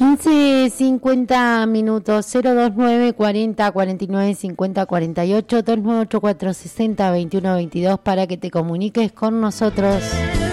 15:50 minutos, 029 40 49 50 48, 2984 60 21 22 para que te comuniques con nosotros.